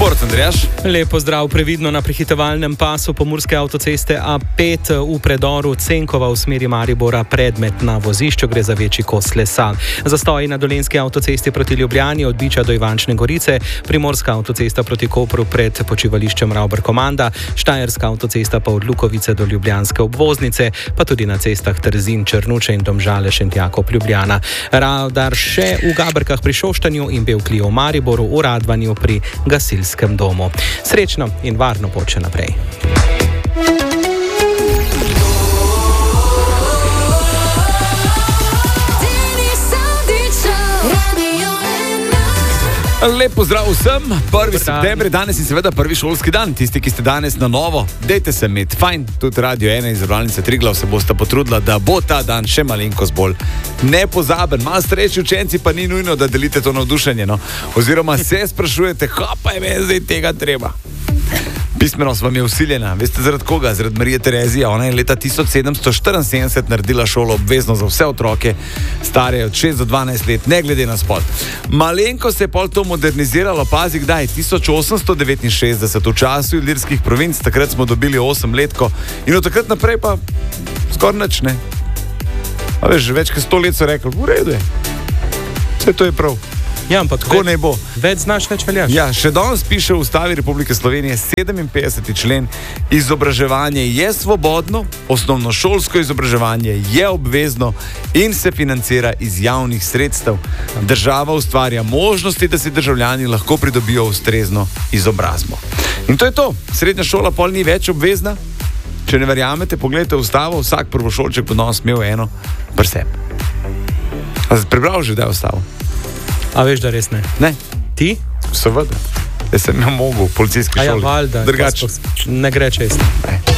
Šport, Andrejaš. Lep pozdrav, previdno na prehitevalnem pasu pomurske avtoceste A5 v predoru Cenkova v smeri Maribora predmet na vozišču, gre za večji kos lesa. Zastoji na Dolenjski avtocesti proti Ljubljani od Biča do Ivančne Gorice, Primorska avtocesta proti Kopru pred počivališčem Ravbar-Komanda, Štajerska avtocesta pa od Lukovice do Ljubljanske obvoznice, pa tudi na cestah Trzin, Črnuče in Domžale-Šentjakov-Ljubljana. Radar še v Gaberkah pri Šoštanju in Bevkliju v Mariboru, v Radvanju pri gasilskem domu. Srečno in varno pot še naprej. Lep pozdrav vsem, 1. september, danes in seveda prvi šolski dan. Tisti, ki ste danes na novo, dejte se imeti fajn. Tudi Radio 1 in Zavarovalnica Triglav se bosta potrudila, da bo ta dan še malenkost bolj nepozaben. Malo starejši učenci pa ni nujno, da delite to navdušenje, no? Oziroma se sprašujete, kaj pa je meni zdaj tega treba? Pismenost vam je vsiljena. Veste zaradi koga? Zaradi Marije Terezije. Ona je leta 1774 naredila šolo obvezno za vse otroke, stare od 6 do 12 let, ne glede na spol. Malenko se je pol to moderniziralo, pazi kdaj, 1869 v času ilirskih provinc, takrat smo dobili 8-letko in od takrat naprej pa skoraj nič, ne. A veš, več kot 100 let so rekli, v redu je, vse to je prav. Ja, ampak tako ne bo. Več znaš, več veljaš. Ja, še danes piše v Ustavi Republike Slovenije 57. člen, izobraževanje je svobodno, osnovnošolsko izobraževanje je obvezno in se financira iz javnih sredstev. Država ustvarja možnosti, da si državljani lahko pridobijo ustrezno izobrazbo. In to je to. Srednja šola pol ni več obvezna. Če ne verjamete, pogledajte Ustavo, vsak prvošolček bo danes imel eno pri sebi. A si prebral že, da je Ustavo? A veš, da res ne? Ne. Ti? Seveda. Jaz sem ne mogel v policijski šoli. A ja, valjda. Drugače. Ne gre čest.